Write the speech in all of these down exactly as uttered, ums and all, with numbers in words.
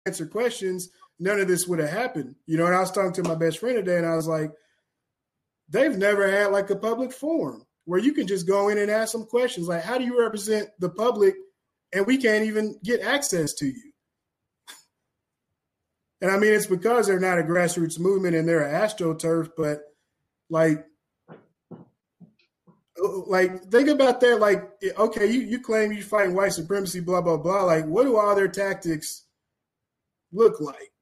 answer questions, none of this would have happened. You know, and I was talking to my best friend today, and I was like, they've never had like a public forum where you can just go in and ask some questions. Like, how do you represent the public and we can't even get access to you? And I mean, it's because they're not a grassroots movement and they're an AstroTurf, but like, like think about that. Like, okay, you, you claim you're fighting white supremacy, blah, blah, blah. Like, what do all their tactics look like?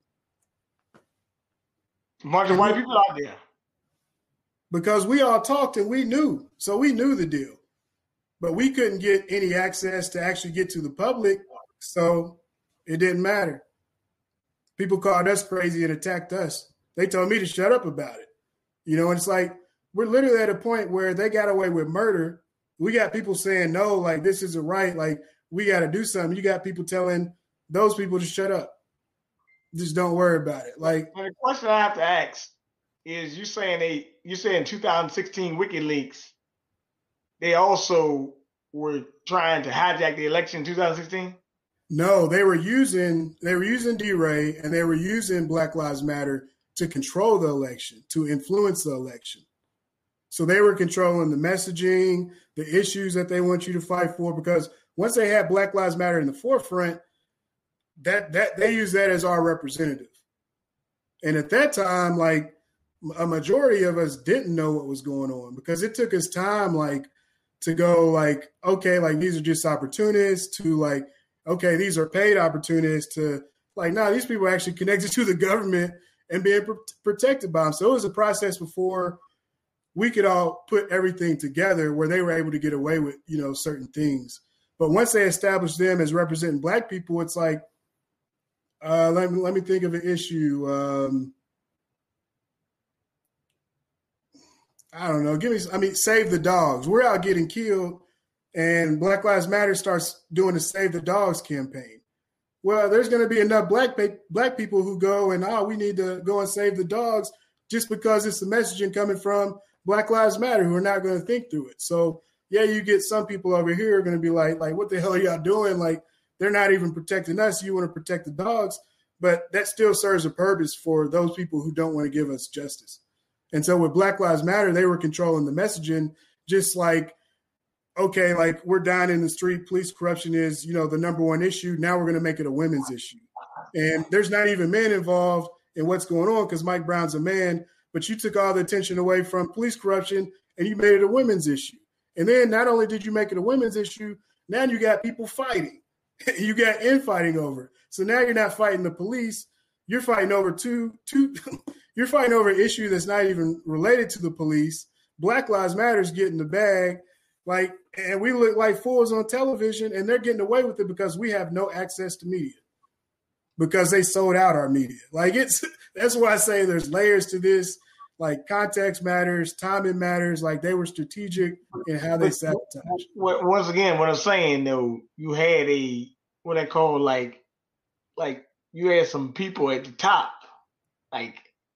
Marching white people out there. Because we all talked and we knew. So we knew the deal. But we couldn't get any access to actually get to the public. So it didn't matter. People called us crazy and attacked us. They told me to shut up about it. You know, and it's like, we're literally at a point where they got away with murder. We got people saying, no, like, this isn't right. Like, we got to do something. You got people telling those people to shut up. Just don't worry about it. Like, and the question I have to ask is, you saying they, you saying two thousand sixteen WikiLeaks, they also were trying to hijack the election in two thousand sixteen? No, they were using they were using D-Ray and they were using Black Lives Matter to control the election, to influence the election. So they were controlling the messaging, the issues that they want you to fight for, because once they had Black Lives Matter in the forefront, that that they use that as our representative. And at that time, like, a majority of us didn't know what was going on because it took us time, like, to go like, okay, like, these are just opportunists, to like, okay, these are paid opportunists, to like, nah, these people are actually connected to the government and being pr- protected by them. So it was a process before we could all put everything together where they were able to get away with, you know, certain things. But once they established them as representing Black people, it's like, uh, let me, let me think of an issue. Um, I don't know. Give me, I mean, save the dogs. We're out getting killed and Black Lives Matter starts doing the Save the Dogs campaign. Well, there's going to be enough black black people who go and, oh, we need to go and save the dogs just because it's the messaging coming from Black Lives Matter who are not going to think through it. So, yeah, you get some people over here are going to be like, like, what the hell are y'all doing? Like, they're not even protecting us. You want to protect the dogs. But that still serves a purpose for those people who don't want to give us justice. And so with Black Lives Matter, they were controlling the messaging, just like, okay, like, we're down in the street. Police corruption is, you know, the number one issue. Now we're going to make it a women's issue. And there's not even men involved in what's going on because Mike Brown's a man, but you took all the attention away from police corruption and you made it a women's issue. And then not only did you make it a women's issue, now you got people fighting. You got infighting over it. So now you're not fighting the police. You're fighting over two, two, you're fighting over an issue that's not even related to the police. Black Lives Matter is getting the bag. Like, and we look like fools on television and they're getting away with it because we have no access to media because they sold out our media. Like, it's, that's why I say there's layers to this. Like, context matters, timing matters. Like, they were strategic in how they sabotage. Once again, what I'm saying though, you had a, what I call like, like you had some people at the top, like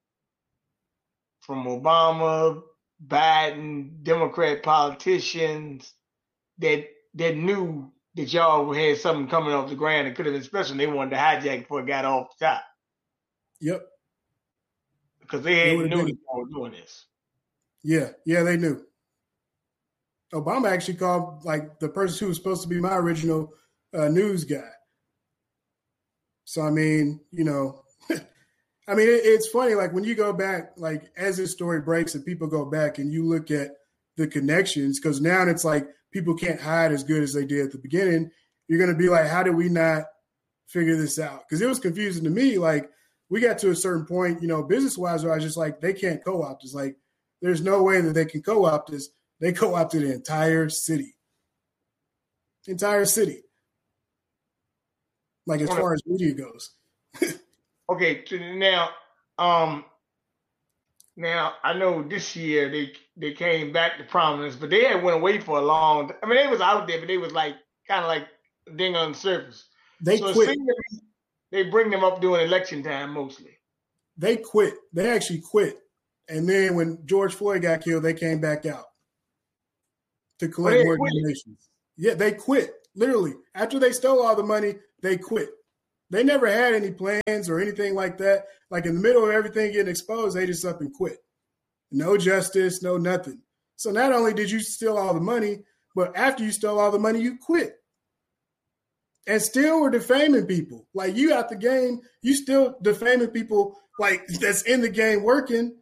from Obama, Biden, Democrat politicians that that knew that y'all had something coming off the ground and could have been special. They wanted to hijack before it got off the top. Yep. Because they had knew that y'all were doing this. Yeah, yeah, they knew. Obama actually called like the person who was supposed to be my original uh, news guy. So, I mean, you know, I mean, it, it's funny, like when you go back, like as this story breaks and people go back and you look at the connections, because now it's like people can't hide as good as they did at the beginning. You're going to be like, how did we not figure this out? Because it was confusing to me. Like, we got to a certain point, you know, business wise, where I was just like, they can't co-opt this. Like, there's no way that they can co-opt this. They co-opted the entire city. Entire city. Like, as far as media goes. Okay, now, um, now I know this year they they came back to prominence, but they had went away for a long. I mean, they was out there, but they was like kind of like ding on the surface. They so quit. They bring them up during election time mostly. They quit. They actually quit, and then when George Floyd got killed, they came back out to collect more donations. Yeah, they quit. Literally, after they stole all the money, they quit. They never had any plans or anything like that. Like in the middle of everything getting exposed, they just up and quit. No justice, no nothing. So not only did you steal all the money, but after you stole all the money, you quit. And still were defaming people. Like you out the game, you still defaming people like that's in the game working.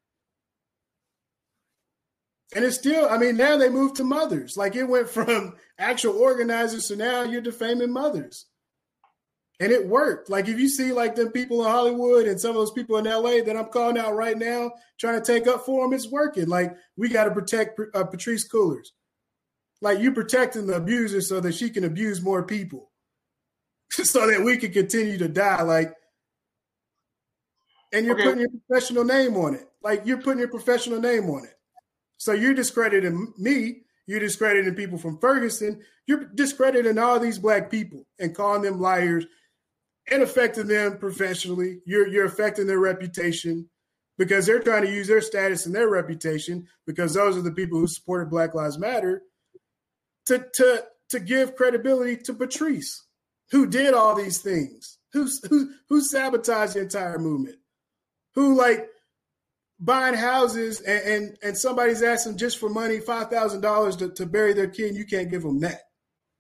And it's still, I mean, now they moved to mothers. Like it went from actual organizers to now you're defaming mothers. And it worked. Like if you see like them people in Hollywood and some of those people in L A that I'm calling out right now trying to take up for them, it's working. Like we got to protect uh, Patrisse Cullors. Like you protecting the abuser so that she can abuse more people so that we can continue to die. Like, and you're okay. putting your professional name on it. Like you're putting your professional name on it. So you're discrediting me. You're discrediting people from Ferguson. You're discrediting all these black people and calling them liars and affecting them professionally. You're, you're affecting their reputation because they're trying to use their status and their reputation because those are the people who supported Black Lives Matter to, to, to give credibility to Patrisse, who did all these things, who, who, who sabotaged the entire movement, who like buying houses and, and, and somebody's asking just for money, five thousand dollars to, to bury their kid, and you can't give them that.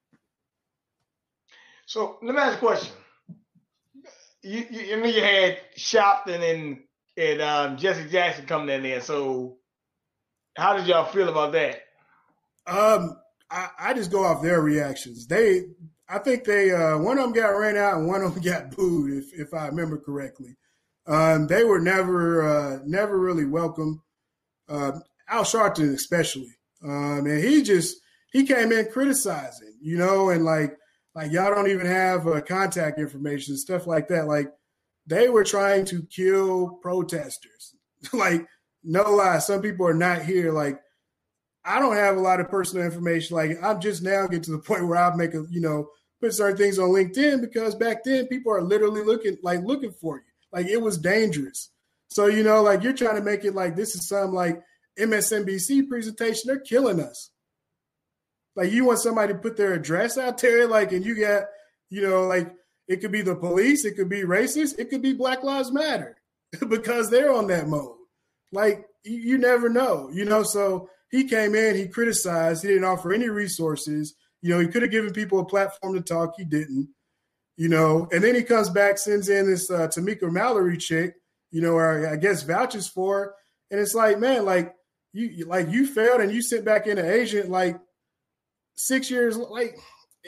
So let me ask a question. You, you, I mean, you had Sharpton and, and um, Jesse Jackson coming in there. So how did y'all feel about that? Um, I, I just go off their reactions. They, I think they, uh, one of them got ran out and one of them got booed, if if I remember correctly. Um, they were never, uh, never really welcome. Uh, Al Sharpton especially, um, and he just he came in criticizing, you know, and like like y'all don't even have uh, contact information, stuff like that. Like they were trying to kill protesters. Like no lie, some people are not here. Like I don't have a lot of personal information. Like I'm just now getting to the point where I make a, you know, put certain things on LinkedIn because back then people are literally looking like looking for you. Like it was dangerous. So, you know, like you're trying to make it like this is some like M S N B C presentation. They're killing us. Like you want somebody to put their address out there, like, and you got, you know, like it could be the police, it could be racist, it could be Black Lives Matter because they're on that mode. Like you, you never know, you know, so he came in, he criticized, he didn't offer any resources. You know, he could have given people a platform to talk. He didn't, you know, and then he comes back, sends in this uh, Tamika Mallory chick, you know, or I guess vouches for her. And it's like, man, like you, like you failed and you sit back in an agent like six years, like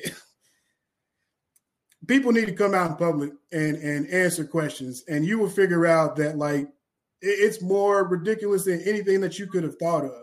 people need to come out in public and, and answer questions. And you will figure out that like, it's more ridiculous than anything that you could have thought of.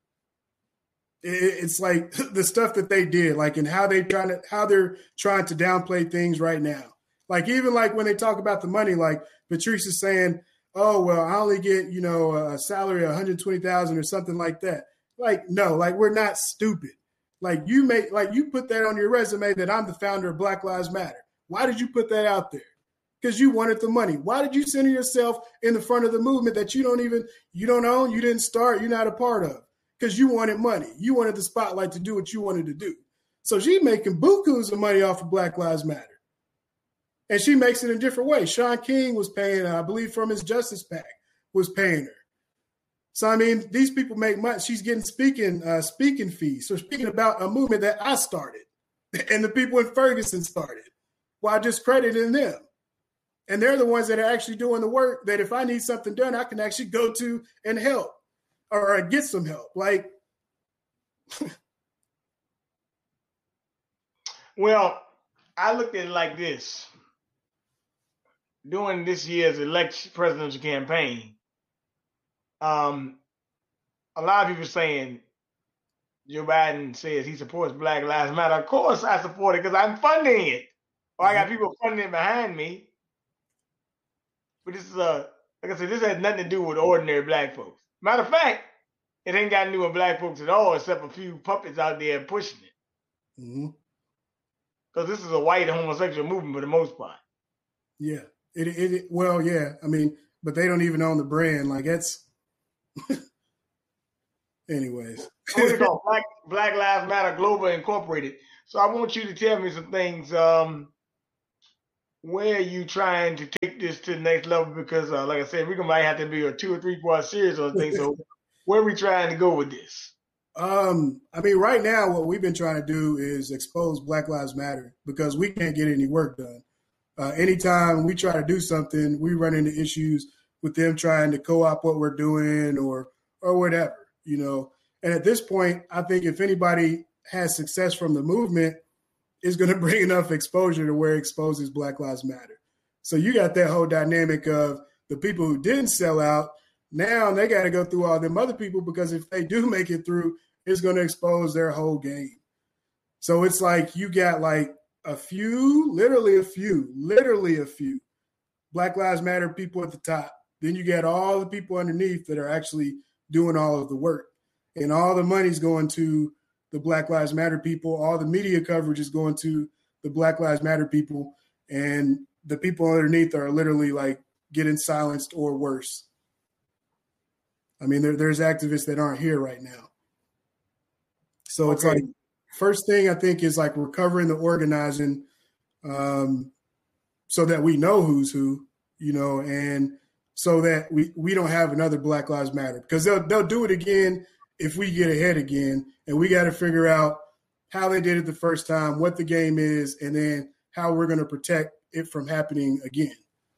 It's like the stuff that they did, like, and how they trying to, how they're trying to downplay things right now. Like, even like when they talk about the money, like Patrisse is saying, oh, well, I only get, you know, a salary of one hundred twenty thousand dollars or something like that. Like, no, like we're not stupid. Like you make, like you put that on your resume that I'm the founder of Black Lives Matter. Why did you put that out there? Because you wanted the money. Why did you center yourself in the front of the movement that you don't even, you don't own, you didn't start, you're not a part of? Because you wanted money. You wanted the spotlight to do what you wanted to do. So she's making bukus of money off of Black Lives Matter. And she makes it in different ways. Shaun King was paying her, I believe from his Justice PAC, was paying her. So, I mean, these people make money. She's getting speaking uh, speaking fees. So speaking about a movement that I started and the people in Ferguson started while discrediting them. And they're the ones that are actually doing the work that if I need something done, I can actually go to and help. Or get some help. Like, well, I looked at it like this. During this year's election presidential campaign, um, a lot of people saying Joe Biden says he supports Black Lives Matter. Of course I support it because I'm funding it. Or I got people funding it behind me. But this is a, like I said, this has nothing to do with ordinary black folks. Matter of fact, it ain't got to do with black folks at all, except a few puppets out there pushing it. Because mm-hmm. this is a white homosexual movement for the most part. Yeah. It, it, it well, yeah. I mean, but they don't even own the brand. Like that's. Anyways. It's called Black, Black Lives Matter Global Incorporated. So I want you to tell me some things. Um, where are you trying to take this to the next level? Because, uh, like I said, we're gonna might have to be a two or three part series or things. So, where are we trying to go with this? Um, I mean, right now, what we've been trying to do is expose Black Lives Matter because we can't get any work done. Uh, anytime we try to do something, we run into issues with them trying to co-opt what we're doing or or whatever, you know. And at this point, I think if anybody has success from the movement, it's going to bring enough exposure to where it exposes Black Lives Matter. So you got that whole dynamic of the people who didn't sell out. Now they got to go through all them other people because if they do make it through, it's going to expose their whole game. So it's like you got like a few, literally a few, literally a few Black Lives Matter people at the top. Then you got all the people underneath that are actually doing all of the work. And all the money's going to the Black Lives Matter people. All the media coverage is going to the Black Lives Matter people. And the people underneath are literally like getting silenced or worse. I mean, there, there's activists that aren't here right now. So it's okay. Like, first thing I think is like recovering the organizing um, so that we know who's who, you know, and so that we, we don't have another Black Lives Matter because they'll, they'll do it again if we get ahead again, and we got to figure out how they did it the first time, what the game is, and then how we're going to protect it from happening again.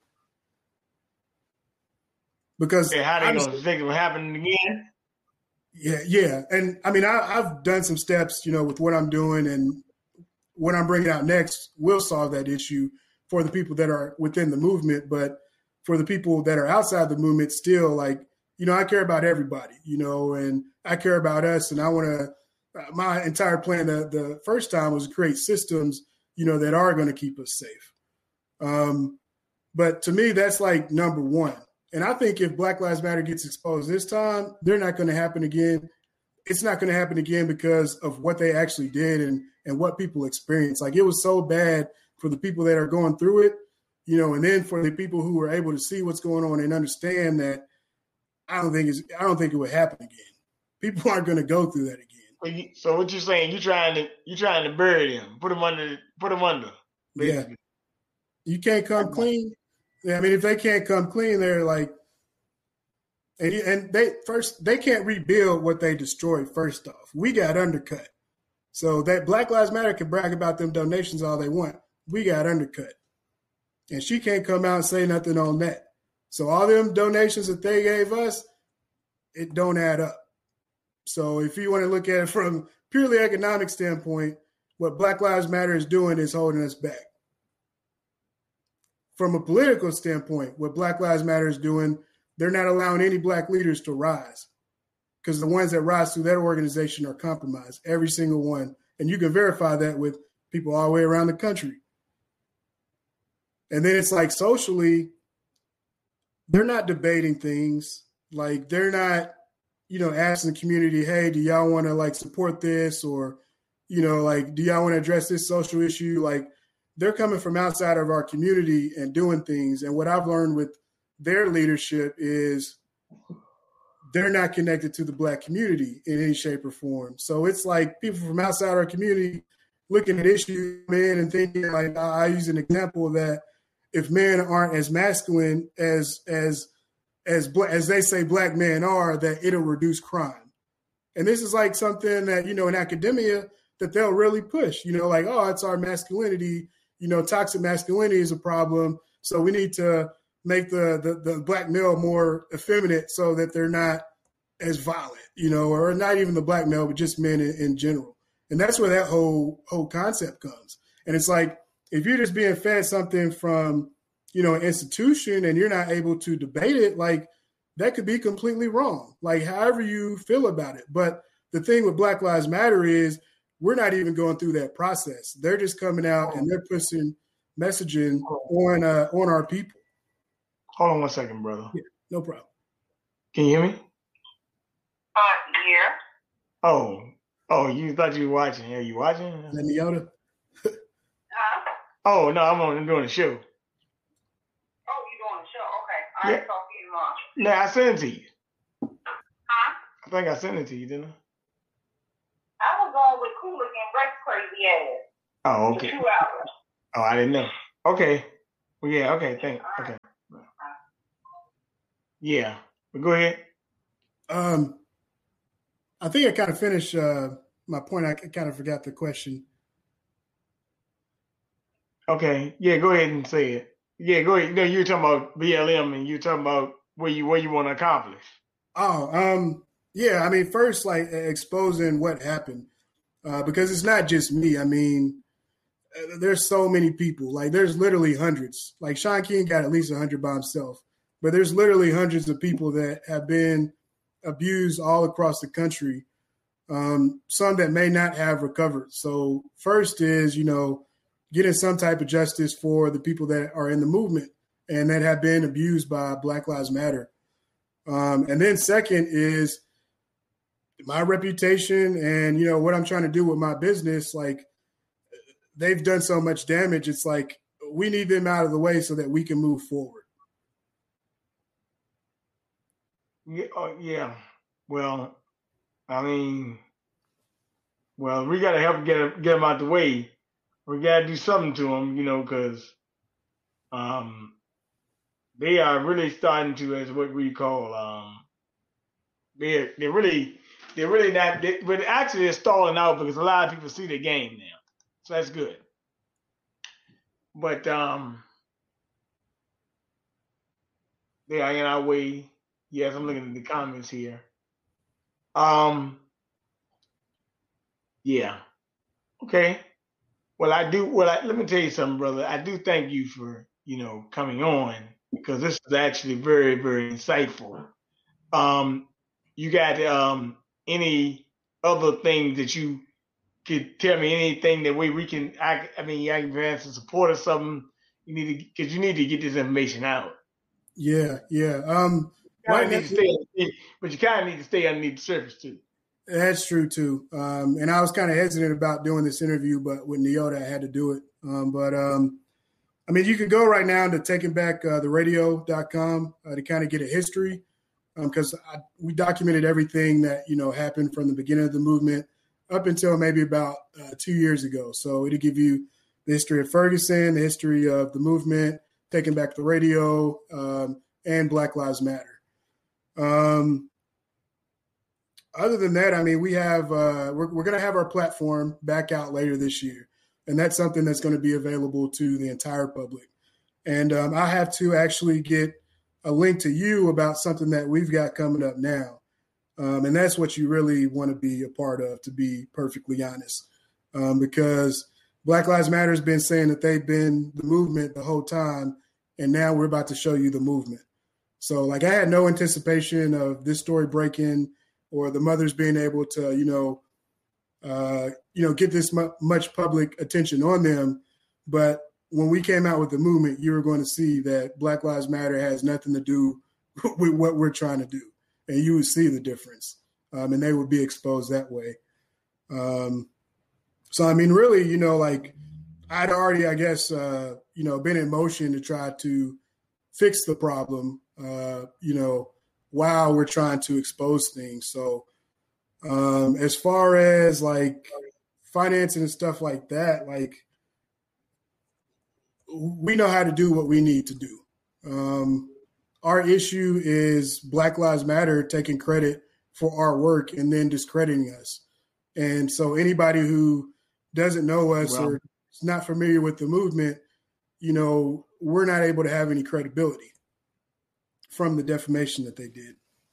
Because yeah, how they going to think it will happen again? Yeah, yeah. And I mean, I, I've done some steps, you know, with what I'm doing and what I'm bringing out next will solve that issue for the people that are within the movement. But for the people that are outside the movement, still like, you know, I care about everybody, you know, and I care about us. And I want to, uh, my entire plan the, the first time was to create systems, you know, that are going to keep us safe. Um, but to me, that's like number one. And I think if Black Lives Matter gets exposed this time, they're not going to happen again. It's not going to happen again because of what they actually did and, and what people experienced. Like it was so bad for the people that are going through it, you know, and then for the people who were able to see what's going on and understand that I don't think it's, I don't think it would happen again. People aren't going to go through that again. So what you're saying, you're trying to, you're trying to bury them, put them under, put them under. Basically. Yeah. You can't come clean. I mean, if they can't come clean, they're like, and, and they first, they can't rebuild what they destroyed first off. We got undercut. So that Black Lives Matter can brag about them donations all they want. We got undercut. And she can't come out and say nothing on that. So all them donations that they gave us, it don't add up. So if you want to look at it from purely economic standpoint, what Black Lives Matter is doing is holding us back. From a political standpoint, what Black Lives Matter is doing, they're not allowing any black leaders to rise because the ones that rise through that organization are compromised, every single one. And you can verify that with people all the way around the country. And then it's like socially, they're not debating things. Like they're not, you know, asking the community, hey, do y'all want to like support this? Or, you know, like, do y'all want to address this social issue? Like they're coming from outside of our community and doing things. And what I've learned with their leadership is they're not connected to the black community in any shape or form. So it's like people from outside our community looking at issues, man, and thinking like, I use an example of that. If men aren't as masculine as as as as they say black men are, that it'll reduce crime. And this is like something that, you know, in academia that they'll really push, you know, like, oh, it's our masculinity, you know, toxic masculinity is a problem. So we need to make the the, the black male more effeminate so that they're not as violent, you know, or not even the black male, but just men in, in general. And that's where that whole whole concept comes. And it's like, if you're just being fed something from, you know, an institution and you're not able to debate it, like that could be completely wrong, like however you feel about it. But the thing with Black Lives Matter is we're not even going through that process. They're just coming out and they're pushing messaging on uh, on our people. Hold on one second, brother. Yeah, no problem. Can you hear me? Uh, yeah. Oh, oh, you thought you were watching. Are you watching? Is that Yoda? Huh? Oh, no, I'm on I'm doing a show. Oh, you doing a show? Okay. I'll Yeah. talk to you tomorrow. Nah, I sent it to you. Huh? I think I sent it to you, didn't I? I was on with Kulik and Rex crazy ass Oh, for okay. two hours. Oh, I didn't know. Okay. Well, yeah. Okay. Thank. Okay. Yeah. But go ahead. Um, I think I kind of finished uh, my point. I kind of forgot the question. Okay. Yeah. Go ahead and say it. Yeah. Go ahead. No, you were talking about B L M, and you were talking about where you where you want to accomplish. Oh, um, yeah. I mean, first, like exposing what happened, uh, because it's not just me. I mean, uh, there's so many people. Like, there's literally hundreds. Like, Shaun King got at least a hundred by himself, but there's literally hundreds of people that have been abused all across the country. Um, some that may not have recovered. So, first is you know getting some type of justice for the people that are in the movement and that have been abused by Black Lives Matter. Um, and then second is my reputation and, you know, what I'm trying to do with my business. Like, they've done so much damage. It's like, we need them out of the way so that we can move forward. Yeah. Oh, yeah. Well, I mean, well, we got to help get get them out the way. We got to do something to them, you know, because um, they are really starting to, as what we call, um, they're they're really they're really not. They, but actually, they're stalling out because a lot of people see the game now, so that's good. But um, they are in our way. Yes, I'm looking at the comments here. Um, yeah. Okay. Well, I do. Well, I, let me tell you something, brother. I do thank you for you know coming on because this is actually very, very insightful. Um, you got um any other things that you could tell me? Anything that we we can? I, I mean, I can advance some support or something. You need to because you need to get this information out. Yeah, yeah. Um, You right kind of now, need to stay, but you kind of need to stay underneath the surface too. that's true too. Um, and I was kind of hesitant about doing this interview, but with Neota, I had to do it. Um, but um, I mean, you can go right now to taking back uh, the radio dot com uh, to kind of get a history because um, we documented everything that, you know, happened from the beginning of the movement up until maybe about uh, two years ago. So it'll give you the history of Ferguson, the history of the movement, taking back the radio, um, and Black Lives Matter. Um, other than that, I mean, we have uh, we're, we're going to have our platform back out later this year, and that's something that's going to be available to the entire public. And um, I have to actually get a link to you about something that we've got coming up now, um, and that's what you really want to be a part of, to be perfectly honest, um, because Black Lives Matter has been saying that they've been the movement the whole time, and now we're about to show you the movement. So, like, I had no anticipation of this story breaking or the mothers being able to, you know, uh, you know, get this mu- much public attention on them. But when we came out with the movement, you were going to see that Black Lives Matter has nothing to do with what we're trying to do. And you would see the difference. Um, and they would be exposed that way. Um, so, I mean, really, you know, like I'd already, I guess, uh, you know, been in motion to try to fix the problem, uh, you know, while we're trying to expose things. So um, as far as like financing and stuff like that, like we know how to do what we need to do. Um, our issue is Black Lives Matter taking credit for our work and then discrediting us. And so anybody who doesn't know us well, or is not familiar with the movement, you know, we're not able to have any credibility from the defamation that they did.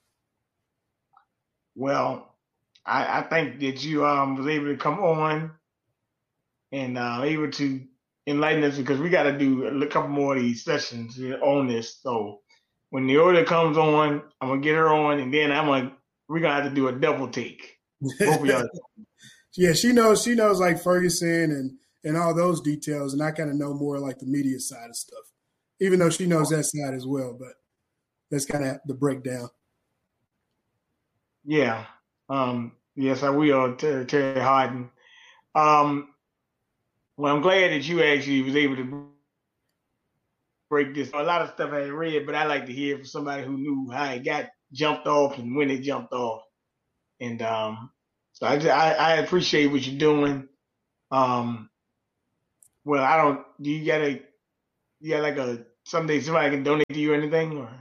Well, I, I think that you um was able to come on and uh, able to enlighten us because we got to do a couple more of these sessions on this. So when the order comes on, I'm gonna get her on, and then I'm gonna we're gonna have to do a double take. Both of y'all. Yeah, she knows. She knows like Ferguson and and all those details, and I kind of know more like the media side of stuff, even though she knows that side as well. But that's kind of the breakdown. Yeah. Um, yes, I will, Terry Harden. Um, well, I'm glad that you actually was able to break this. A lot of stuff I ain't read, but I like to hear from somebody who knew how it got jumped off and when it jumped off. And um, so I, I, I appreciate what you're doing. Um, well, I don't. Do you got a? You got like a someday somebody can donate to you or anything? Or?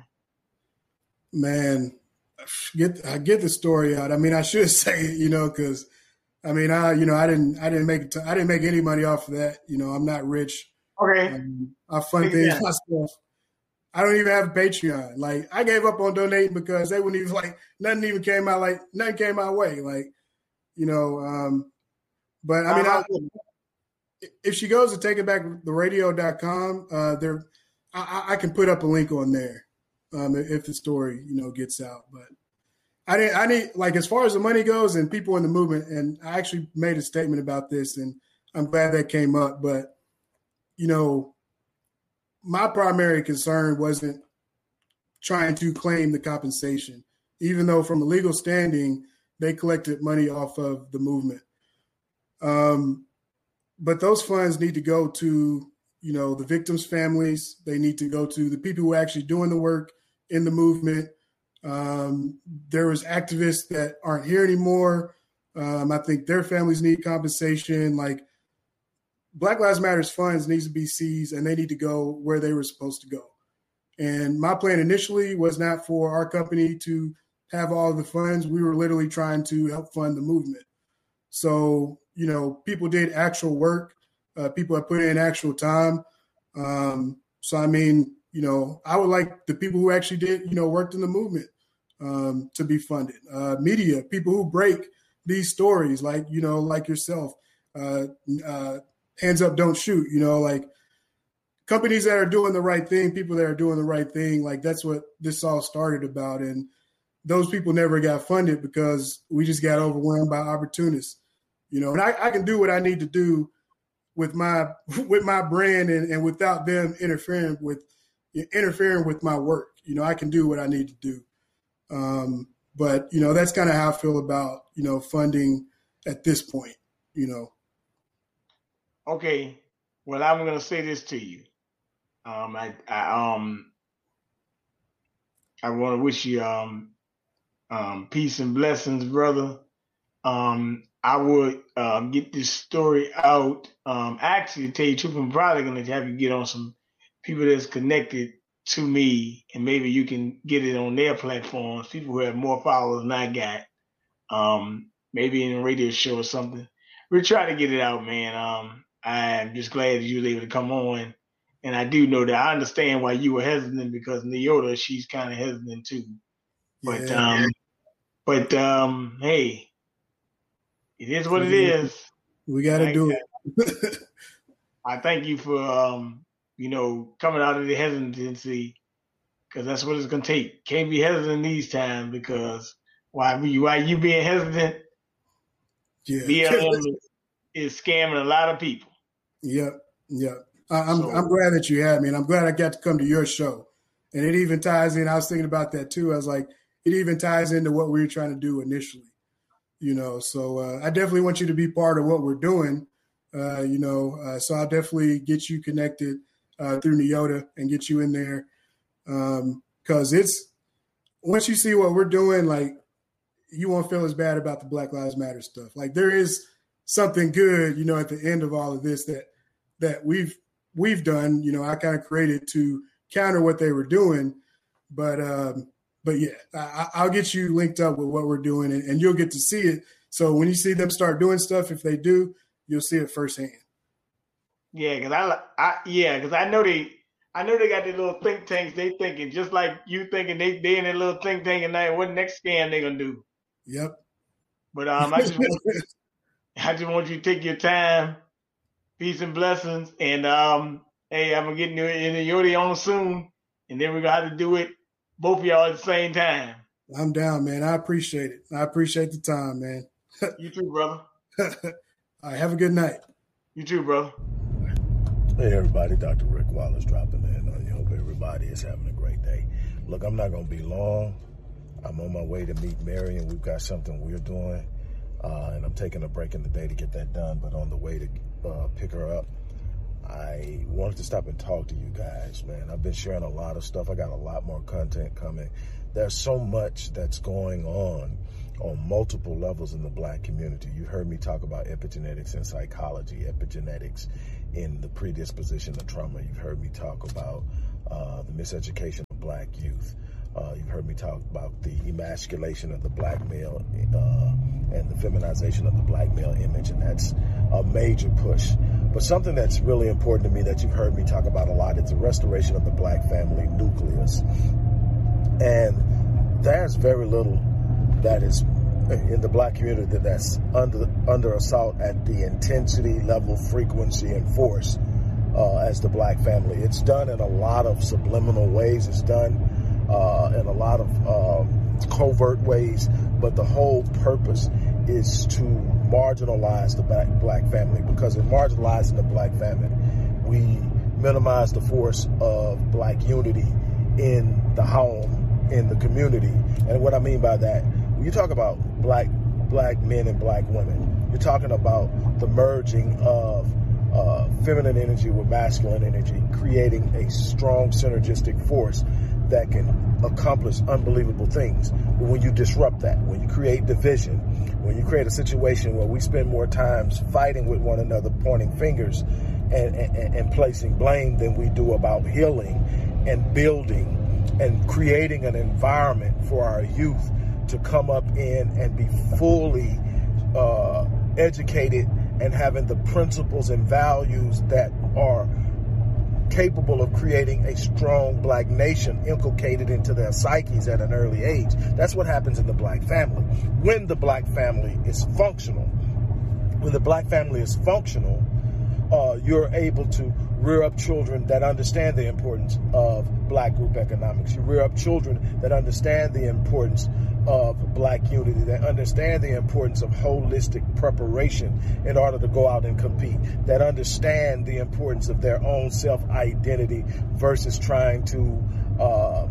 Man, get I get the story out. I mean, I should say it, you know, because I mean, I you know, I didn't I didn't make it. To, I didn't make any money off of that. You know, I'm not rich. Okay. Um, I fund things yeah. myself. I don't even have a Patreon. Like, I gave up on donating because they wouldn't even like nothing even came out. Like nothing came my way. Like, you know. Um, but I mean, I, if she goes to take it back the radio dot com, uh, there, I, I can put up a link on there um, if the story you know gets out. But I didn't. I need like as far as the money goes and people in the movement. And I actually made a statement about this, and I'm glad that came up. But you know. My primary concern wasn't trying to claim the compensation, even though from a legal standing, they collected money off of the movement. Um, but those funds need to go to, you know, the victims' families. They need to go to the people who are actually doing the work in the movement. Um, there was activists that aren't here anymore. Um, I think their families need compensation. Like, Black Lives Matter's funds needs to be seized, and they need to go where they were supposed to go. And my plan initially was not for our company to have all of the funds. We were literally trying to help fund the movement. So, you know, people did actual work. Uh, people have put in actual time. Um, so, I mean, you know, I would like the people who actually did, you know, worked in the movement um, to be funded. Uh, media, people who break these stories, like, you know, like yourself, uh, uh, Hands Up, Don't Shoot, you know, like companies that are doing the right thing, people that are doing the right thing. Like that's what this all started about. And those people never got funded because we just got overwhelmed by opportunists, you know, and I, I can do what I need to do with my, with my brand and, and without them interfering with, interfering with my work. You know, I can do what I need to do. Um, but, you know, that's kind of how I feel about, you know, funding at this point, you know. Okay, well, I'm gonna say this to you. Um, I, I um, I want to wish you um, um, peace and blessings, brother. Um, I would um, get this story out. Um, actually, to tell you the truth, I'm probably gonna have you get on some people that's connected to me, and maybe you can get it on their platforms. People who have more followers than I got. Um, maybe in a radio show or something. We'll try to get it out, man. Um. I'm just glad that you were able to come on. And I do know that I understand why you were hesitant because Neota, she's kind of hesitant too. But, yeah. um, but, um, hey, it is what it is. We got to do it. I thank you for, um, you know, coming out of the hesitancy because that's what it's going to take. Can't be hesitant these times because why, why you being hesitant? Yeah. B L M is scamming a lot of people. Yep, yep. I'm so, I'm glad that you had me, and I'm glad I got to come to your show. And it even ties in. I was thinking about that too. I was like, it even ties into what we were trying to do initially, you know. So uh, I definitely want you to be part of what we're doing, uh, you know. Uh, so I'll definitely get you connected uh, through Neota and get you in there because um, it's once you see what we're doing, like you won't feel as bad about the Black Lives Matter stuff. Like there is something good, you know, at the end of all of this that. that we've we've done, you know, I kind of created to counter what they were doing. But um, but yeah, I, I'll get you linked up with what we're doing and, and you'll get to see it. So when you see them start doing stuff, if they do, you'll see it firsthand. Yeah, because I, I yeah, because I know they I know they got their little think tanks. They thinking just like you thinking they they in their little think tank and now what next scam they gonna do. Yep. But um, I just want, I just want you to take your time. Peace and blessings. And um, hey, I'm gonna get in the Yodi on soon, and then we're gonna have to do it both of y'all at the same time. I'm down, man. I appreciate it. I appreciate the time, man. You too, brother. All right, have a good night. You too, brother. Hey, everybody. Doctor Rick Wallace dropping in on you. Hope everybody is having a great day. Look, I'm not gonna be long. I'm on my way to meet Mary, and we've got something we're doing. Uh, and I'm taking a break in the day to get that done. But on the way to uh, pick her up, I wanted to stop and talk to you guys, man. I've been sharing a lot of stuff. I got a lot more content coming. There's so much that's going on on multiple levels in the Black community. You heard me talk about epigenetics and psychology. Epigenetics in the predisposition of trauma. You've heard me talk about uh, the miseducation of black youth. Uh, you've heard me talk about the emasculation of the black male uh, and the feminization of the black male image, and that's a major push. But something that's really important to me that you've heard me talk about a lot is the restoration of the black family nucleus. And there's very little that is in the black community that's under under assault at the intensity, level, frequency, and force uh, as the black family. It's done in a lot of subliminal ways. It's done uh, in a lot of uh, covert ways. But the whole purpose is to marginalize the black, black family, because in marginalizing the black family, we minimize the force of black unity in the home, in the community. And what I mean by that, when you talk about black black men and black women, you're talking about the merging of uh, feminine energy with masculine energy, creating a strong synergistic force that can accomplish unbelievable things. But when you disrupt that, when you create division, when you create a situation where we spend more times fighting with one another, pointing fingers and, and, and placing blame than we do about healing and building and creating an environment for our youth to come up in and be fully uh, educated and having the principles and values that are capable of creating a strong black nation inculcated into their psyches at an early age. That's what happens in the black family. When the black family is functional, when the black family is functional, uh, you're able to rear up children that understand the importance of black group economics. You rear up children that understand the importance of black unity, that understand the importance of holistic preparation in order to go out and compete, that understand the importance of their own self-identity versus trying to uh,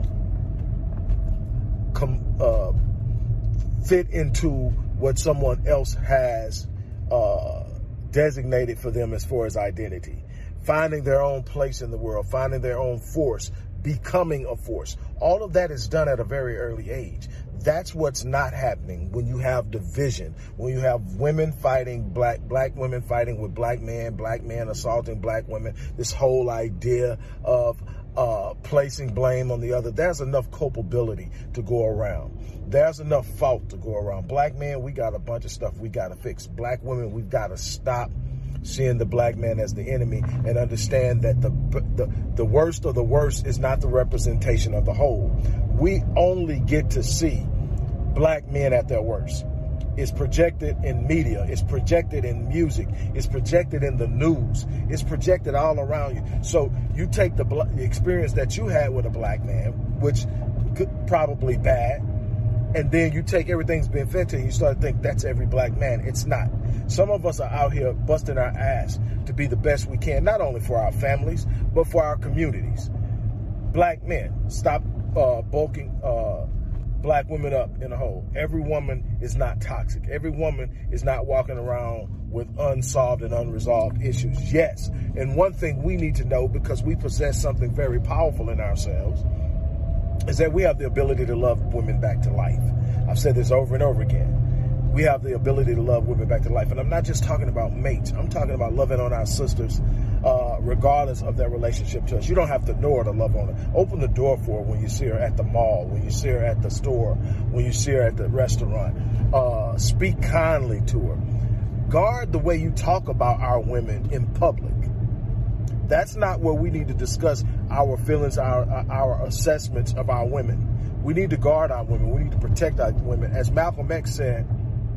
com- uh, fit into what someone else has uh, designated for them as far as identity. Finding their own place in the world, finding their own force, becoming a force. All of that is done at a very early age. That's what's not happening when you have division, when you have women fighting black, black women fighting with black men, black men assaulting black women. This whole idea of uh, placing blame on the other. There's enough culpability to go around. There's enough fault to go around. Black men, we got a bunch of stuff we got to fix. Black women, we've got to stop seeing the black man as the enemy and understand that the, the the worst of the worst is not the representation of the whole. We only get to see black men at their worst. It's projected in media. It's projected in music. It's projected in the news. It's projected all around you. So you take the, the experience that you had with a black man, which could probably bad, and then you take everything's been fed to you, you start to think that's every black man. It's not. Some of us are out here busting our ass to be the best we can, not only for our families, but for our communities. Black men, stop uh, bulking uh, black women up in a hole. Every woman is not toxic. Every woman is not walking around with unsolved and unresolved issues. Yes, and one thing we need to know, because we possess something very powerful in ourselves, is that we have the ability to love women back to life. I've said this over and over again. We have the ability to love women back to life. And I'm not just talking about mates. I'm talking about loving on our sisters, uh, regardless of their relationship to us. You don't have to know her to love on her. Open the door for her when you see her at the mall, when you see her at the store, when you see her at the restaurant. Uh, speak kindly to her. Guard the way you talk about our women in public. That's not where we need to discuss our feelings, our our assessments of our women. We need to guard our women. We need to protect our women. As Malcolm X said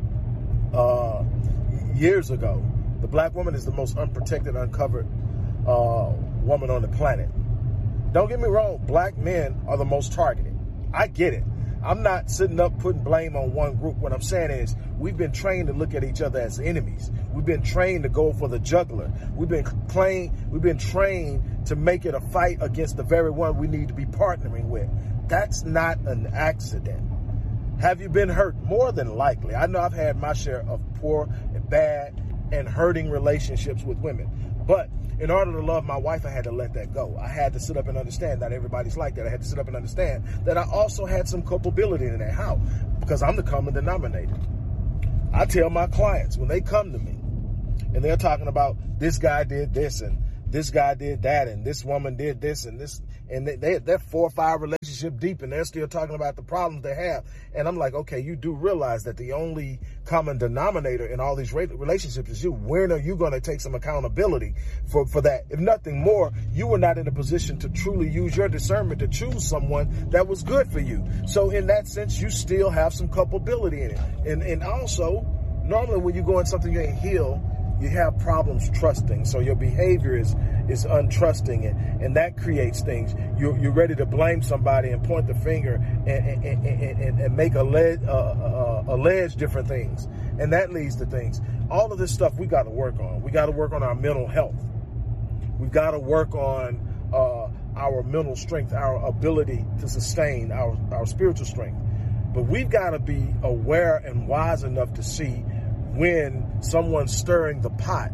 uh, years ago, the black woman is the most unprotected, uncovered uh, woman on the planet. Don't get me wrong, black men are the most targeted. I get it. I'm not sitting up putting blame on one group. What I'm saying is we've been trained to look at each other as enemies. We've been trained to go for the jugular. We've been trained, we've been trained to make it a fight against the very one we need to be partnering with. That's not an accident. Have you been hurt? More than likely. I know I've had my share of poor and bad and hurting relationships with women. But in order to love my wife, I had to let that go. I had to sit up and understand that everybody's like that. I had to sit up and understand that I also had some culpability in that. How? Because I'm the common denominator. I tell my clients when they come to me, And they're talking about this guy did this and this guy did that and this woman did this and this. And they, they, they're four or five relationships deep and they're still talking about the problems they have. And I'm like, okay, you do realize that the only common denominator in all these relationships is you. When are you going to take some accountability for, for that? If nothing more, you were not in a position to truly use your discernment to choose someone that was good for you. So in that sense, you still have some culpability in it. And, and also, normally when you go in something you ain't healed, you have problems trusting. So your behavior is is untrusting, and, and that creates things. You're, you're ready to blame somebody and point the finger and, and, and, and, and make allege, uh, uh, allege different things. And that leads to things. All of this stuff we got to work on. We got to work on our mental health. We've got to work on uh, our mental strength, our ability to sustain our, our spiritual strength. But we've got to be aware and wise enough to see when someone's stirring the pot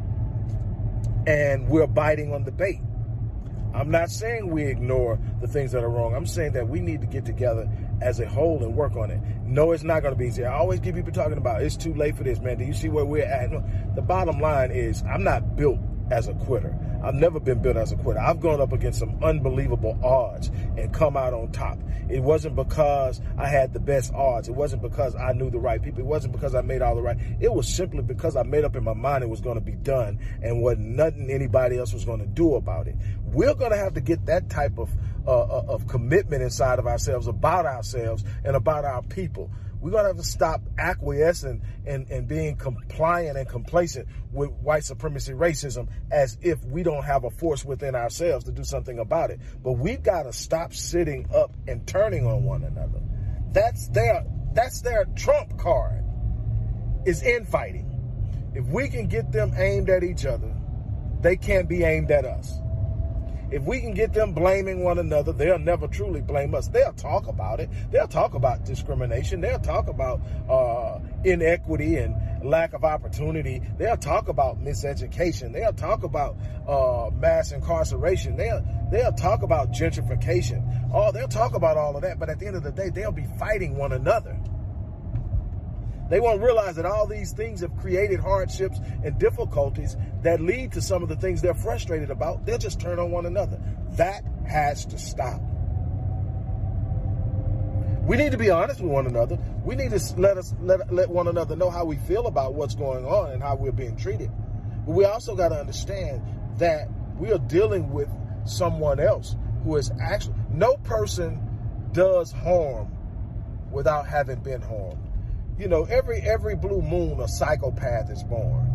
and we're biting on the bait. I'm not saying we ignore the things that are wrong. I'm saying that we need to get together as a whole and work on it. No, it's not going to be easy. I always get people talking about it's too late for this, man. Do you see where we're at? No, the bottom line is I'm not built as a quitter. I've never been built as a quitter. I've gone up against some unbelievable odds and come out on top. It wasn't because I had the best odds. It wasn't because I knew the right people. It wasn't because I made all the right. It was simply because I made up in my mind it was going to be done and wasn't nothing anybody else was going to do about it. We're going to have to get that type of uh, of commitment inside of ourselves about ourselves and about our people. We're going to have to stop acquiescing and, and being compliant and complacent with white supremacy racism as if we don't have a force within ourselves to do something about it. But we've got to stop sitting up and turning on one another. That's their, that's their trump card, is infighting. If we can get them aimed at each other, they can't be aimed at us. If we can get them blaming one another, they'll never truly blame us. They'll talk about it. They'll talk about discrimination. They'll talk about uh, inequity and lack of opportunity. They'll talk about miseducation. They'll talk about uh, mass incarceration. They'll, they'll talk about gentrification. Oh, they'll talk about all of that. But at the end of the day, they'll be fighting one another. They won't realize that all these things have created hardships and difficulties that lead to some of the things they're frustrated about. They'll just turn on one another. That has to stop. We need to be honest with one another. We need to let us let, let one another know how we feel about what's going on and how we're being treated. But we also got to understand that we are dealing with someone else who is actually, no person does harm without having been harmed. You know, every every blue moon, a psychopath is born.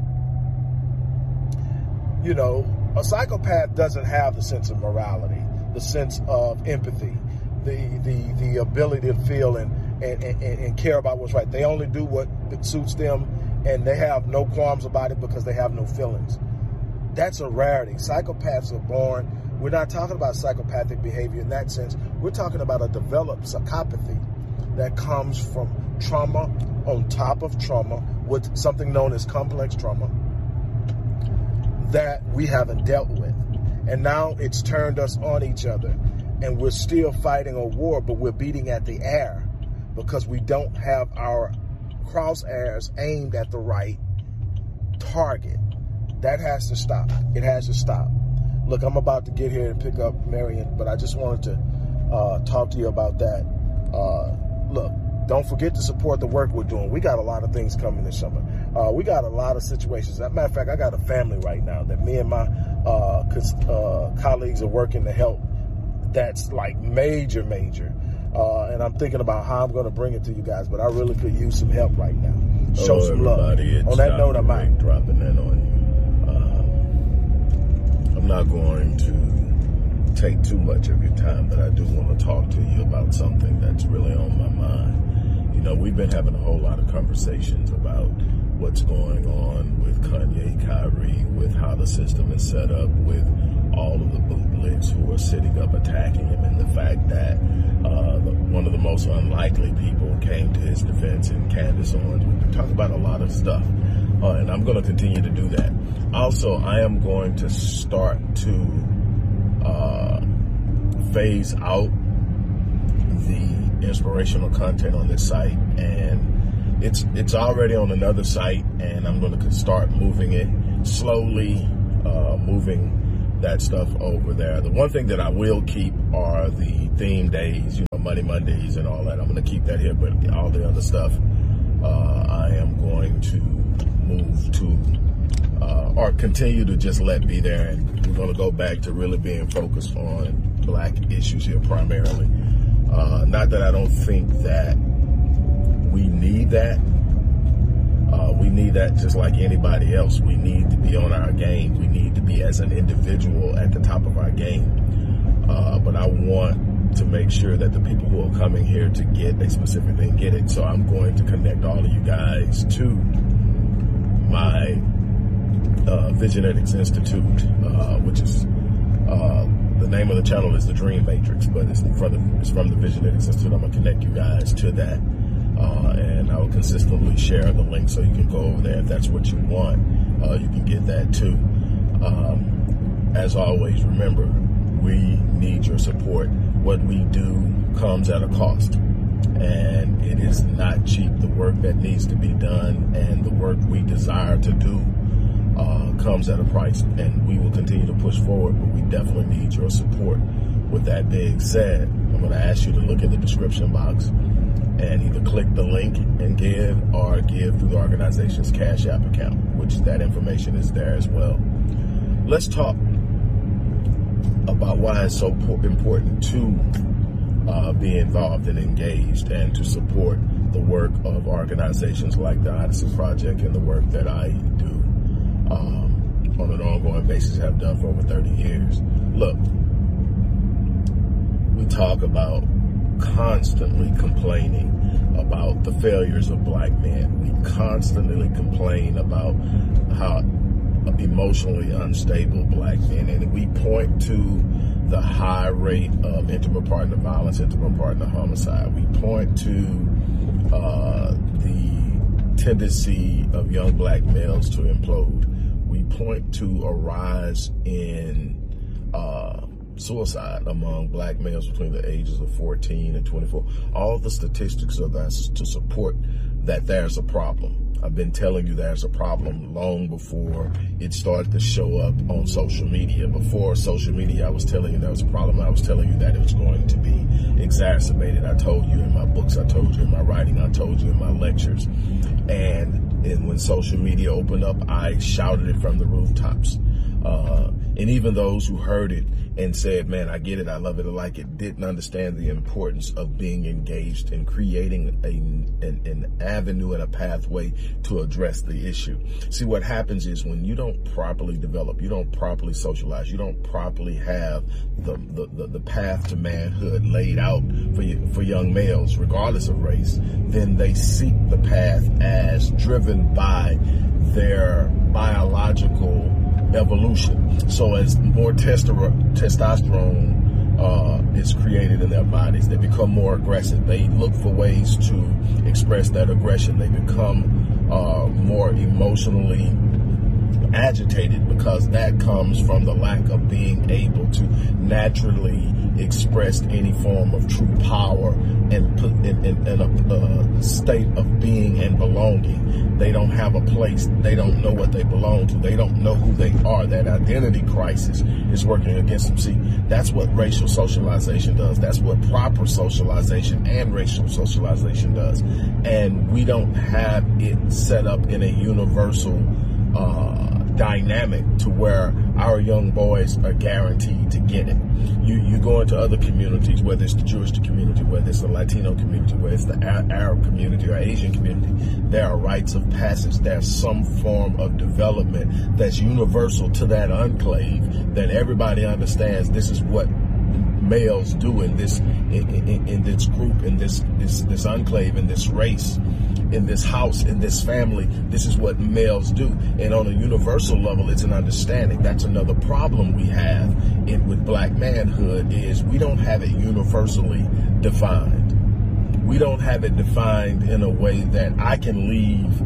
You know, a psychopath doesn't have the sense of morality, the sense of empathy, the the the ability to feel and and, and, and care about what's right. They only do what suits them, and they have no qualms about it because they have no feelings. That's a rarity. Psychopaths are born. We're not talking about psychopathic behavior in that sense. We're talking about a developed psychopathy that comes from trauma on top of trauma with something known as complex trauma that we haven't dealt with. And now it's turned us on each other, and we're still fighting a war, but we're beating at the air because we don't have our crosshairs aimed at the right target. That has to stop. It has to stop. Look, I'm about to get here and pick up Marion, but I just wanted to uh, talk to you about that. Uh, look, don't forget to support the work we're doing. We got a lot of things coming this summer. Uh, we got a lot of situations. As a matter of fact, I got a family right now that me and my uh, uh, colleagues are working to help. That's like major, major. Uh, and I'm thinking about how I'm going to bring it to you guys, but I really could use some help right now. Show Hello, some love. It's on that note, I'm out. Dropping that on you. Uh, I'm not going to take too much of your time, but I do want to talk to you about something that's really on my mind. You know, we've been having a whole lot of conversations about what's going on with Kanye, Kyrie, with how the system is set up, with all of the bootlegs who are sitting up attacking him, and the fact that uh, the, one of the most unlikely people came to his defense in Candace Owens. We've been talking about a lot of stuff, uh, and I'm going to continue to do that. Also, I am going to start to uh, phase out the inspirational content on this site, and it's it's already on another site, and I'm going to start moving it slowly uh, moving that stuff over there. The one thing that I will keep are the theme days, you know, Money Mondays and all that. I'm going to keep that here, but all the other stuff, uh, I am going to move to, uh, or continue to just let be there. And we're going to go back to really being focused on black issues here primarily. Uh, not that I don't think that we need that. Uh, we need that just like anybody else. We need to be on our game. We need to be as an individual at the top of our game. Uh, but I want to make sure that the people who are coming here to get a specific thing get it. So I'm going to connect all of you guys to my uh, Visionetics Institute, uh, which is uh, the name of the channel is the Dream Matrix, but it's from the, it's from the Visionetics Institute. I'm going to connect you guys to that. Uh, and I will consistently share the link so you can go over there if that's what you want. Uh, you can get that too. Um, as always, remember, we need your support. What we do comes at a cost, and it is not cheap. The work that needs to be done and the work we desire to do uh, comes at a price, and we will continue to push forward, but we definitely need your support. With that being said, I'm going to ask you to look at the description box and either click the link and give or give through the organization's Cash App account, which that information is there as well. Let's talk about why it's so important to uh, be involved and engaged and to support the work of organizations like the Odyssey Project and the work that I do um, on an ongoing basis, have done for over thirty years. Look, we talk about constantly complaining about the failures of black men. We constantly complain about how emotionally unstable black men, and we point to the high rate of intrapartner violence, intrapartner homicide. We point to uh, the tendency of young black males to implode. We point to a rise in uh, suicide among black males between the ages of fourteen and twenty-four. All the statistics are there to support that there's a problem. I've been telling you there's a problem long before it started to show up on social media. Before social media, I was telling you there was a problem. I was telling you that it was going to be exacerbated. I told you in my books, I told you in my writing, I told you in my lectures. And, and when social media opened up, I shouted it from the rooftops. Uh, and even those who heard it and said, man, I get it, I love it, I like it, didn't understand the importance of being engaged in creating a, an, an avenue and a pathway to address the issue. See, what happens is when you don't properly develop, you don't properly socialize, you don't properly have the, the, the, the path to manhood laid out for, you, for young males, regardless of race, then they seek the path as driven by their biological evolution. So as more testosterone, testosterone uh, is created in their bodies, they become more aggressive. They look for ways to express that aggression. They become uh, more emotionally agitated because that comes from the lack of being able to naturally express any form of true power and put in, in, in a uh, state of being and belonging. They don't have a place. They don't know what they belong to. They don't know who they are. That identity crisis is working against them. See, that's what racial socialization does. That's what proper socialization and racial socialization does. And we don't have it set up in a universal uh, dynamic to where our young boys are guaranteed to get it. You you go into other communities, whether it's the Jewish community, whether it's the Latino community, whether it's the Arab community or Asian community, there are rites of passage. There's some form of development that's universal to that enclave that everybody understands this is what males do in this in, in, in this group, in this, this this enclave, in this race, in this house, in this family. This is what males do. And on a universal level, it's an understanding. That's another problem we have in with black manhood is we don't have it universally defined. We don't have it defined in a way that I can leave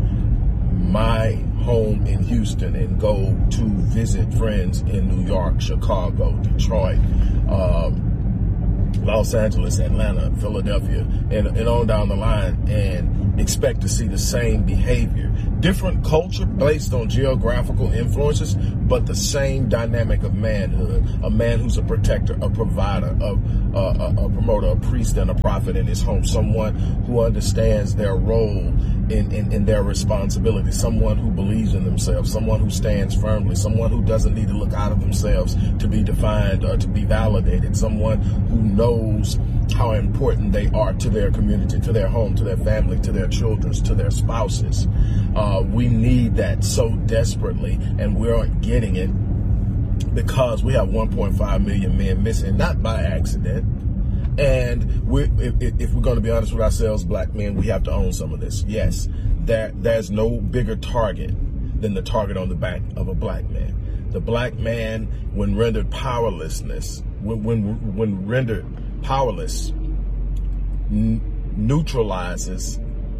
my home in Houston and go to visit friends in New York, Chicago, Detroit, um, Los Angeles, Atlanta, Philadelphia, and, and on down the line, and expect to see the same behavior. Different culture based on geographical influences, but the same dynamic of manhood. A man who's a protector, a provider, a, a, a promoter, a priest, and a prophet in his home. Someone who understands their role in, in, in their responsibility. Someone who believes in themselves. Someone who stands firmly. Someone who doesn't need to look out of themselves to be defined or to be validated. Someone who knows how important they are to their community, to their home, to their family, to their children, to their spouses. Uh, we need that so desperately, and we aren't getting it because we have one point five million men missing, not by accident. And we, if, if we're going to be honest with ourselves, black men, we have to own some of this. Yes, there, there's no bigger target than the target on the back of a black man. The black man, when rendered powerlessness, when when, when rendered powerless, n- neutralizes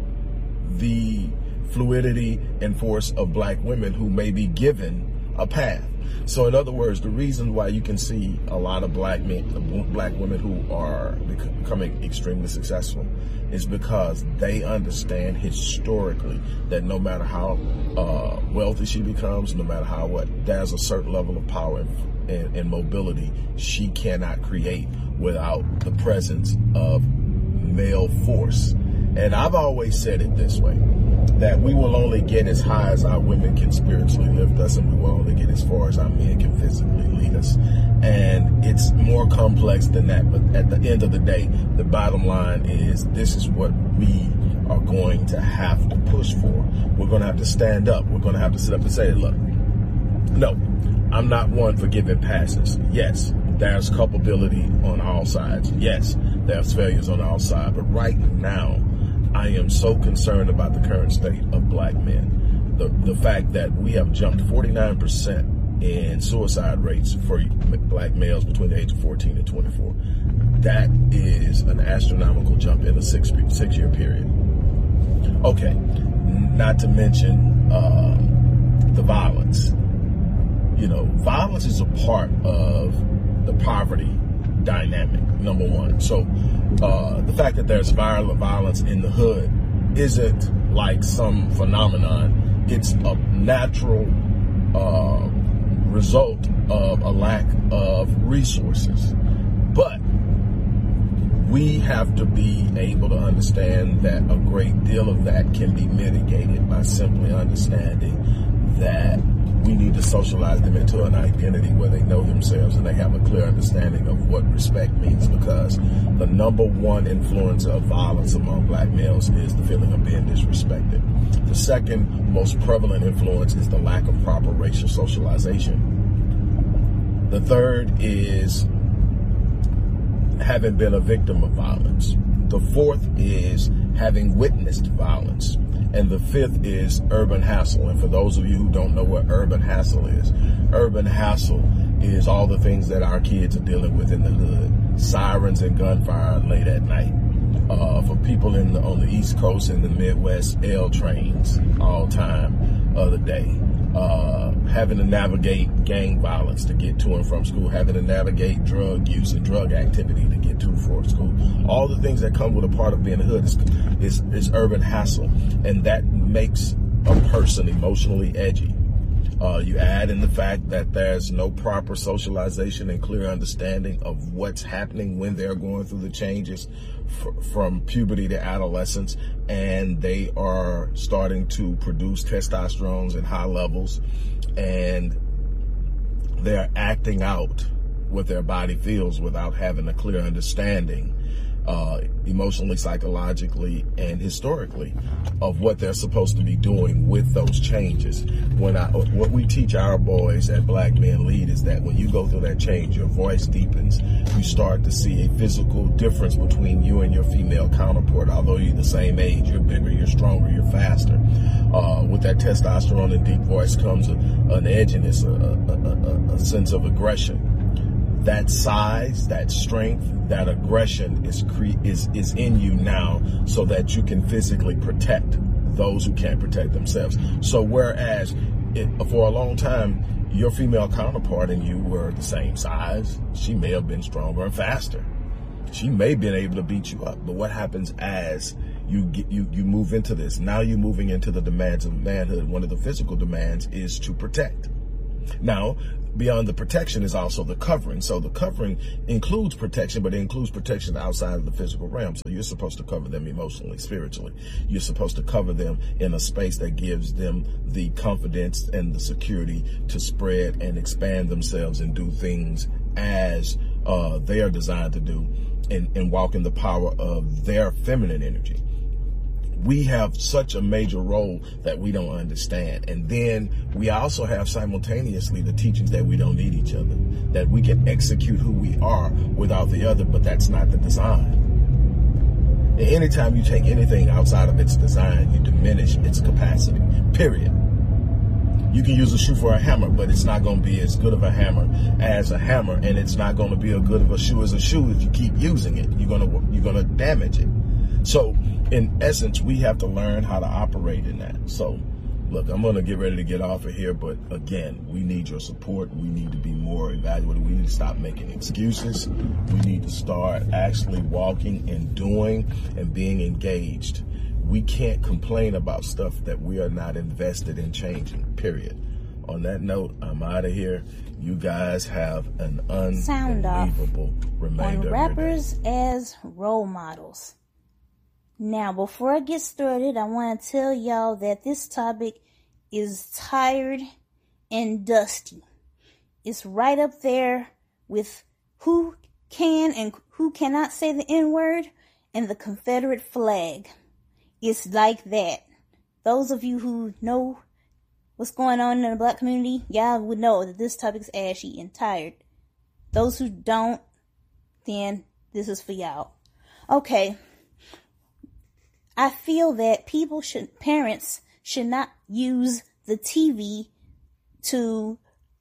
the fluidity and force of black women who may be given a path. So in other words, the reason why you can see a lot of black men, black women who are becoming extremely successful is because they understand historically that no matter how uh, wealthy she becomes, no matter how what, there's a certain level of power and, and, and mobility she cannot create without the presence of male force. And I've always said it this way, that we will only get as high as our women can spiritually lift us, and we will only get as far as our men can physically lead us. And it's more complex than that. But at the end of the day, the bottom line is this is what we are going to have to push for. We're going to have to stand up. We're going to have to sit up and say, look, no, I'm not one for giving passes. Yes, there's culpability on all sides. Yes, there's failures on all sides. But right now, I am so concerned about the current state of black men. The the fact that we have jumped forty-nine percent in suicide rates for black males between the age of fourteen and twenty-four. That is an astronomical jump in a six, six year period. Okay, not to mention uh, the violence. You know, violence is a part of the poverty dynamic, number one. So uh, the fact that there's violent violence in the hood isn't like some phenomenon. It's a natural uh, result of a lack of resources. But we have to be able to understand that a great deal of that can be mitigated by simply understanding that we need to socialize them into an identity where they know themselves and they have a clear understanding of what respect means, because the number one influence of violence among black males is the feeling of being disrespected. The second most prevalent influence is the lack of proper racial socialization. The third is having been a victim of violence. The fourth is having witnessed violence. And the fifth is urban hassle. And for those of you who don't know what urban hassle is, urban hassle is all the things that our kids are dealing with in the hood. Sirens and gunfire late at night. Uh, for people in the, on the East Coast and the Midwest, L trains all time of the day. Uh, having to navigate gang violence to get to and from school, having to navigate drug use and drug activity to get to and from school. All the things that come with a part of being a hood is, is, is urban hassle, and that makes a person emotionally edgy. Uh, you add in the fact that there's no proper socialization and clear understanding of what's happening when they're going through the changes f- from puberty to adolescence, and they are starting to produce testosterone in high levels, and they're acting out what their body feels without having a clear understanding uh, emotionally, psychologically, and historically of what they're supposed to be doing with those changes. When I, what we teach our boys at Black Men Lead is that when you go through that change, your voice deepens. You start to see a physical difference between you and your female counterpart. Although you're the same age, you're bigger, you're stronger, you're faster. Uh, with that testosterone and deep voice comes a, an edginess, a, a, a, a sense of aggression. That size, that strength, that aggression is cre- is is in you now, so that you can physically protect those who can't protect themselves. So whereas it, for a long time, your female counterpart and you were the same size, she may have been stronger and faster. She may have been able to beat you up, but what happens as you get, you you move into this? Now you're moving into the demands of manhood. One of the physical demands is to protect. Now, beyond the protection is also the covering. So the covering includes protection, but it includes protection outside of the physical realm. So you're supposed to cover them emotionally, spiritually. You're supposed to cover them in a space that gives them the confidence and the security to spread and expand themselves and do things as uh, they are designed to do, and, and walk in the power of their feminine energy. We have such a major role that we don't understand. And then we also have simultaneously the teachings that we don't need each other, that we can execute who we are without the other, but that's not the design. And anytime you take anything outside of its design, you diminish its capacity, period. You can use a shoe for a hammer, but it's not going to be as good of a hammer as a hammer, and it's not going to be as good of a shoe as a shoe if you keep using it. You're going to you're going to damage it. So, in essence, we have to learn how to operate in that. So, look, I'm going to get ready to get off of here, but again, we need your support. We need to be more evaluated. We need to stop making excuses. We need to start actually walking and doing and being engaged. We can't complain about stuff that we are not invested in changing, period. On that note, I'm out of here. You guys have an unbelievable remainder on rappers as role models. Now, before I get started, I want to tell y'all that this topic is tired and dusty. It's right up there with who can and who cannot say the N-word and the Confederate flag. It's like that. Those of you who know what's going on in the black community, y'all would know that this topic's ashy and tired. Those who don't, then this is for y'all. Okay. I feel that people should, parents should not use the T V to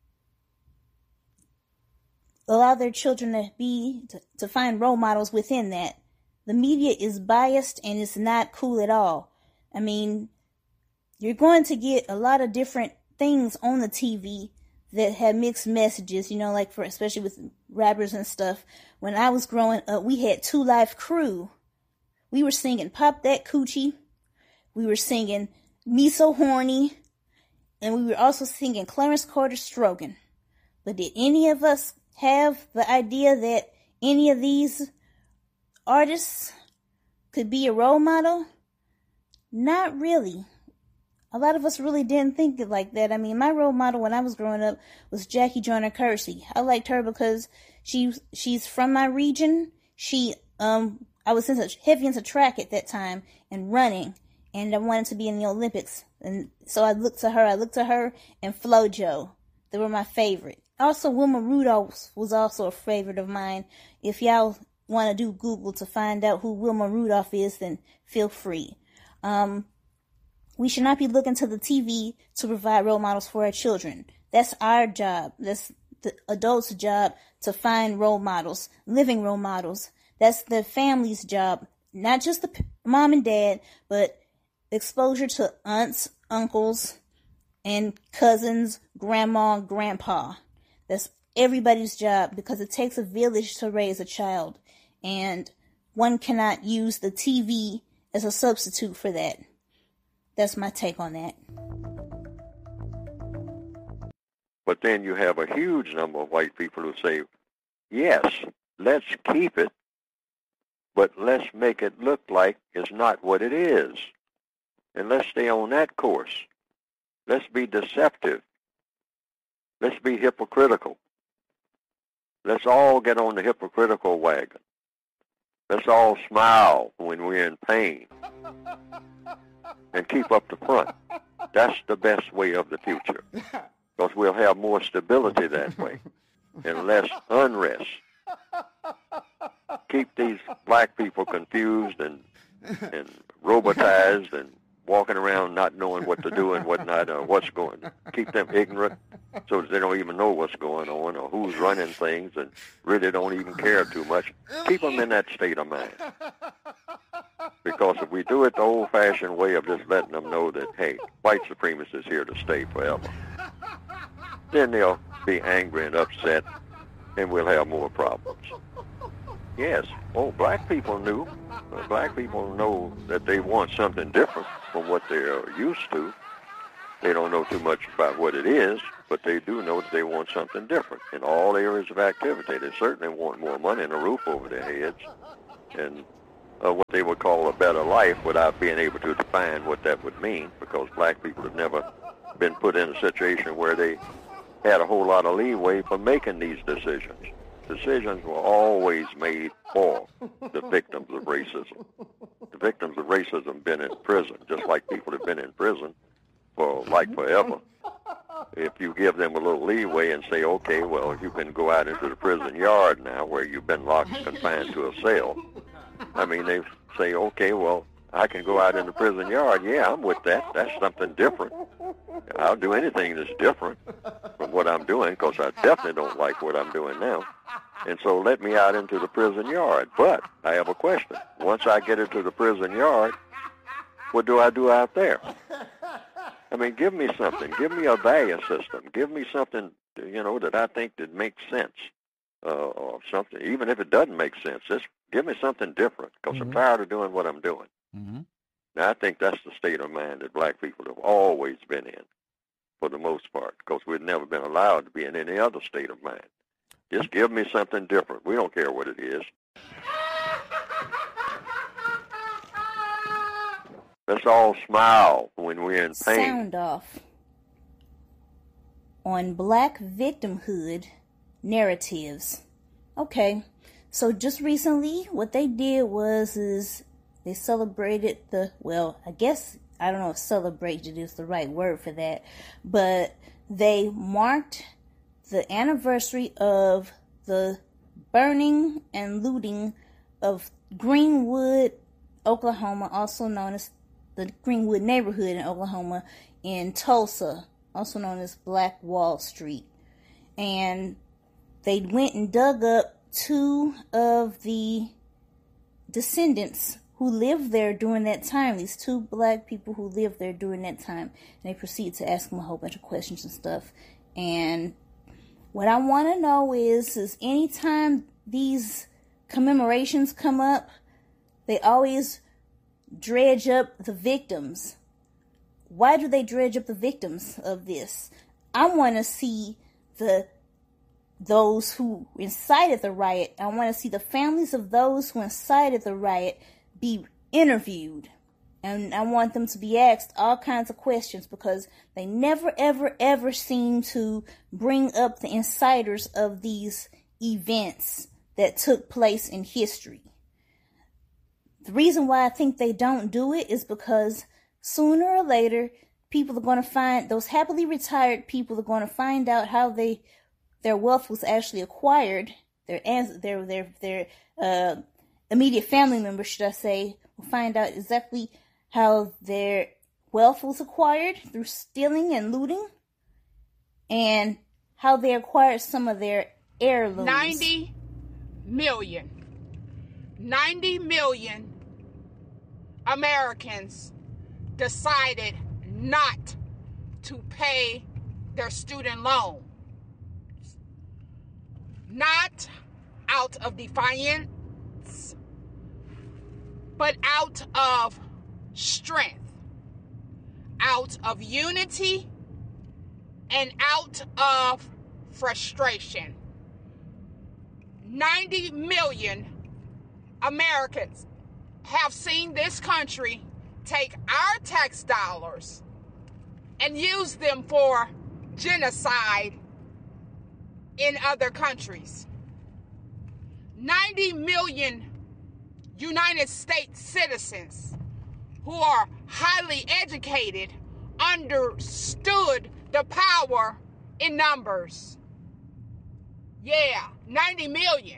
allow their children to be, to, to find role models within that. The media is biased and it's not cool at all. I mean, you're going to get a lot of different things on the T V that have mixed messages, you know, like for, especially with rappers and stuff. When I was growing up, we had Two Live Crew. We were singing Pop That Coochie. We were singing Me So Horny. And we were also singing Clarence Carter Stroking. But did any of us have the idea that any of these artists could be a role model? Not really. A lot of us really didn't think it like that. I mean, my role model when I was growing up was Jackie Joyner Kersee. I liked her because she she's from my region. She um I was into, heavy into track at that time and running, and I wanted to be in the Olympics. And so I looked to her. I looked to her and FloJo. They were my favorite. Also, Wilma Rudolph was also a favorite of mine. If y'all want to do Google to find out who Wilma Rudolph is, then feel free. Um, we should not be looking to the T V to provide role models for our children. That's our job. That's the adults' job to find role models, living role models. That's the family's job, not just the p- mom and dad, but exposure to aunts, uncles, and cousins, grandma, grandpa. That's everybody's job because it takes a village to raise a child. And one cannot use the T V as a substitute for that. That's my take on that. But then you have a huge number of white people who say, yes, let's keep it, but let's make it look like it's not what it is. And let's stay on that course. Let's be deceptive. Let's be hypocritical. Let's all get on the hypocritical wagon. Let's all smile when we're in pain and keep up the front. That's the best way of the future because we'll have more stability that way and less unrest. Keep these black people confused and and robotized and walking around not knowing what to do and what not, or what's going on. Keep them ignorant so that they don't even know what's going on or who's running things and really don't even care too much. Keep them in that state of mind. Because if we do it the old-fashioned way of just letting them know that, hey, white supremacy is here to stay forever, then they'll be angry and upset and we'll have more problems. yes, oh, black people knew. Uh, black people know that they want something different from what they're used to. They don't know too much about what it is, but they do know that they want something different in all areas of activity. They certainly want more money and a roof over their heads and uh, what they would call a better life without being able to define what that would mean, because black people have never been put in a situation where they had a whole lot of leeway for making these decisions. Decisions were always made for the victims of racism. The victims of racism have been in prison, just like people have been in prison for like forever. If you give them a little leeway and say, okay, well, you can go out into the prison yard now where you've been locked and confined to a cell. I mean, they say, okay, well, I can go out in the prison yard. Yeah, I'm with that. That's something different. I'll do anything that's different from what I'm doing, because I definitely don't like what I'm doing now. And so let me out into the prison yard. But I have a question. Once I get into the prison yard, what do I do out there? I mean, give me something. Give me a value system. Give me something, you know, that I think that makes sense, uh, or something. Even if it doesn't make sense, just give me something different, because mm-hmm. I'm tired of doing what I'm doing. Mm-hmm. Now, I think that's the state of mind that black people have always been in, for the most part, because we've never been allowed to be in any other state of mind. Just give me something different. We don't care what it is. Let's all smile when we're in pain. Sound off on black victimhood narratives. Okay, so just recently, what they did was is they celebrated the, well, I guess, I don't know if celebrated is the right word for that, but they marked the anniversary of the burning and looting of Greenwood, Oklahoma, also known as the Greenwood neighborhood in Oklahoma, in Tulsa, also known as Black Wall Street. And they went and dug up two of the descendants who lived there during that time, these two black people who lived there during that time. And they proceeded to ask them a whole bunch of questions and stuff. And what I want to know is, is anytime these commemorations come up, they always dredge up the victims. Why do they dredge up the victims of this? I want to see the those who incited the riot. I want to see the families of those who incited the riot be interviewed. And I want them to be asked all kinds of questions, because they never, ever, ever seem to bring up the inciters of these events that took place in history. The reason why I think they don't do it is because sooner or later, people are going to find, those happily retired people are going to find out how they, their wealth was actually acquired. Their, their, their, their, uh, immediate family members, should I say, will find out exactly how their wealth was acquired through stealing and looting, and how they acquired some of their heirlooms. ninety million. ninety million Americans decided not to pay their student loan. Not out of defiance, but out of strength, out of unity, and out of frustration. ninety million Americans have seen this country take our tax dollars and use them for genocide in other countries. ninety million United States citizens who are highly educated understood the power in numbers. Yeah, ninety million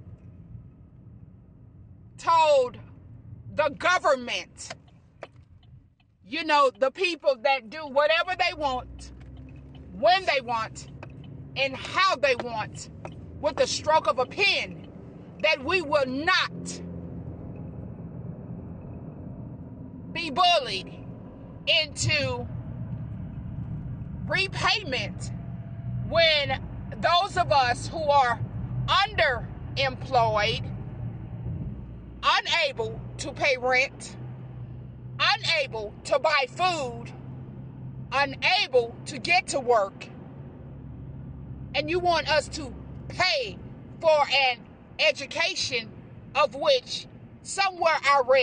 told the government, you know, the people that do whatever they want, when they want, and how they want, with the stroke of a pen, that we will not be bullied into repayment when those of us who are underemployed unable to pay rent, unable to buy food, unable to get to work, and you want us to pay for an education of which somewhere I read